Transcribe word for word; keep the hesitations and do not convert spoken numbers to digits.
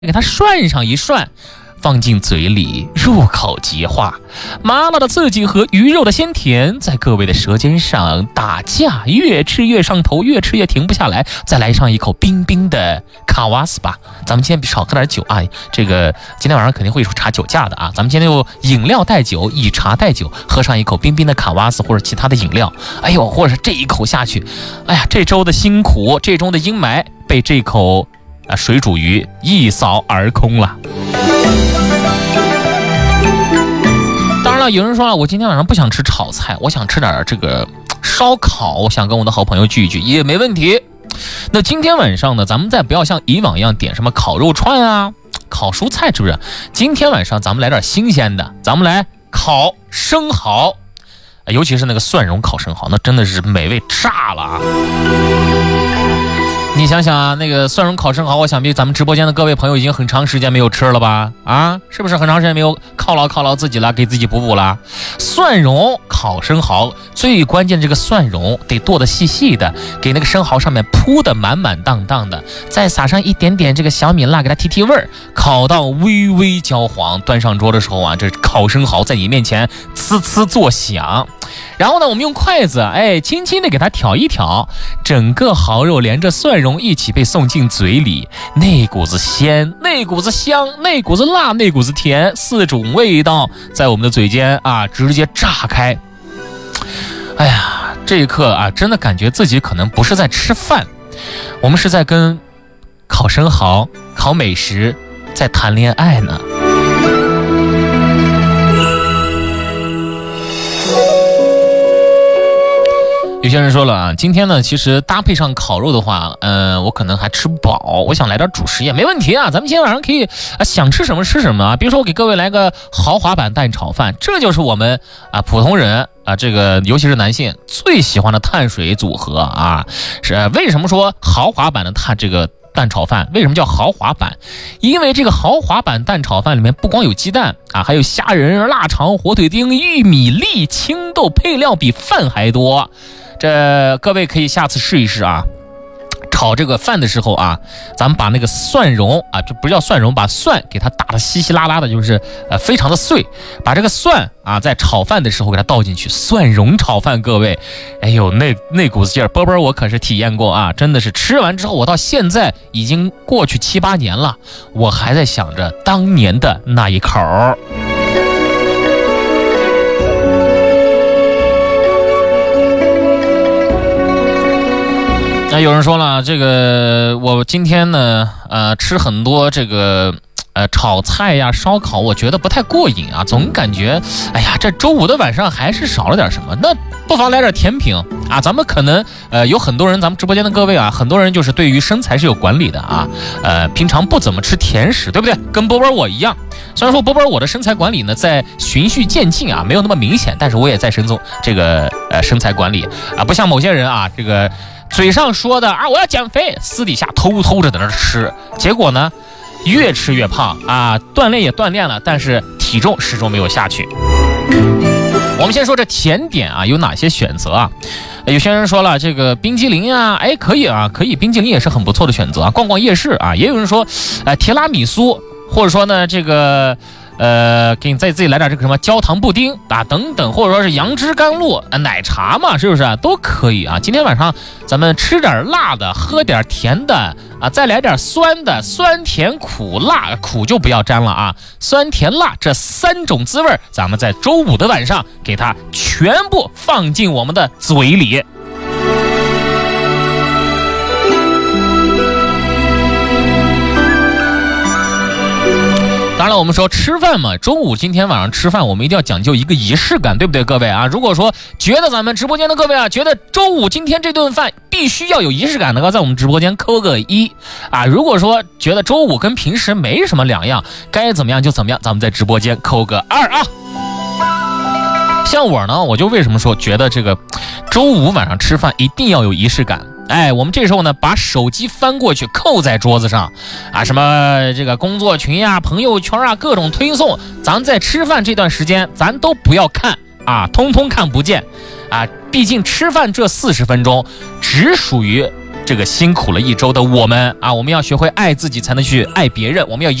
给它涮上一涮，放进嘴里，入口即化。麻辣的刺激和鱼肉的鲜甜在各位的舌尖上打架，越吃越上头，越吃越停不下来。再来上一口冰冰的卡瓦斯吧。咱们今天少喝点酒啊，这个今天晚上肯定会查酒驾的啊。咱们今天就饮料带酒，以茶带酒，喝上一口冰冰的卡瓦斯或者其他的饮料。哎呦，或者是这一口下去，哎呀，这周的辛苦，这周的阴霾被这口啊水煮鱼一扫而空了。当然了，有人说了，我今天晚上不想吃炒菜，我想吃点这个烧烤，我想跟我的好朋友聚一聚，也没问题。那今天晚上呢，咱们再不要像以往一样点什么烤肉串啊、烤蔬菜，是不是？今天晚上咱们来点新鲜的，咱们来烤生蚝，尤其是那个蒜蓉烤生蚝，那真的是美味炸了啊！你想想啊，那个蒜蓉烤生蚝，我想必咱们直播间的各位朋友已经很长时间没有吃了吧？啊，是不是很长时间没有犒劳犒劳自己了，给自己补补了？蒜蓉烤生蚝，最关键的这个蒜蓉得剁得细细的，给那个生蚝上面铺得满满当当的，再撒上一点点这个小米辣，给它提提味儿，烤到微微焦黄，端上桌的时候啊，这烤生蚝在你面前呲呲作响。然后呢，我们用筷子，哎，轻轻的给它挑一挑，整个蚝肉连着蒜蓉一起被送进嘴里，那股子鲜，那股子香，那股子辣，那股子甜，四种味道在我们的嘴间啊，直接炸开。哎呀，这一刻啊，真的感觉自己可能不是在吃饭，我们是在跟烤生蚝、烤美食在谈恋爱呢。有些人说了啊，今天呢，其实搭配上烤肉的话，嗯、呃，我可能还吃不饱，我想来点主食也没问题啊。咱们今天晚上可以啊，想吃什么吃什么啊。比如说，我给各位来个豪华版蛋炒饭，这就是我们啊普通人啊，这个尤其是男性最喜欢的碳水组合啊。是为什么说豪华版的碳这个蛋炒饭为什么叫豪华版？因为这个豪华版蛋炒饭里面不光有鸡蛋啊，还有虾仁、腊肠、火腿丁、玉米粒、青豆，配料比饭还多。这各位可以下次试一试啊，炒这个饭的时候啊，咱们把那个蒜蓉啊，这不叫蒜蓉，把蒜给它打得稀稀拉拉的，就是呃非常的碎，把这个蒜啊在炒饭的时候给它倒进去，蒜蓉炒饭，各位，哎呦那那股子劲儿，波波我可是体验过啊，真的是吃完之后，我到现在已经过去七八年了，我还在想着当年的那一口。那有人说了，这个我今天呢，呃，吃很多这个呃炒菜呀、烧烤，我觉得不太过瘾啊，总感觉，哎呀，这周五的晚上还是少了点什么。那不妨来点甜品啊，咱们可能呃有很多人，咱们直播间的各位啊，很多人就是对于身材是有管理的啊，呃，平常不怎么吃甜食，对不对？跟波波我一样。虽然说波波我的身材管理呢在循序渐进啊，没有那么明显，但是我也在深中这个呃身材管理啊，不像某些人啊，这个。嘴上说的啊，我要减肥，私底下偷偷着在那吃，结果呢，越吃越胖啊，锻炼也锻炼了，但是体重始终没有下去。我们先说这甜点啊，有哪些选择啊？有些人说了，这个冰激凌啊，哎，可以啊，可以，冰激凌也是很不错的选择啊。逛逛夜市啊，也有人说，呃，提拉米苏，或者说呢，这个。呃，给你再自己来点这个什么焦糖布丁啊，等等，或者说是杨枝甘露啊，奶茶嘛，是不是都可以啊？今天晚上咱们吃点辣的，喝点甜的啊，再来点酸的，酸甜苦辣，苦就不要沾了啊，酸甜辣这三种滋味，咱们在周五的晚上给它全部放进我们的嘴里。当然了，我们说吃饭嘛，中午今天晚上吃饭，我们一定要讲究一个仪式感，对不对，各位啊？如果说觉得咱们直播间的各位啊，觉得周五今天这顿饭必须要有仪式感的话，在我们直播间扣个一啊。如果说觉得周五跟平时没什么两样，该怎么样就怎么样，咱们在直播间扣个二啊。像我呢，我就为什么说觉得这个周五晚上吃饭一定要有仪式感。哎，我们这时候呢，把手机翻过去扣在桌子上啊，什么这个工作群呀、朋友圈啊，各种推送，咱在吃饭这段时间咱都不要看啊，通通看不见啊。毕竟吃饭这四十分钟只属于这个辛苦了一周的我们啊，我们要学会爱自己，才能去爱别人。我们要